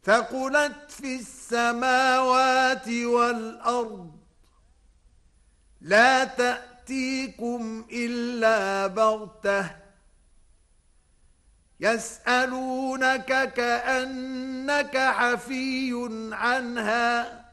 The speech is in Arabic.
ثقلت في السماوات والأرض لا تأتيكم إلا بغتة يسألونك كأنك حفي عنها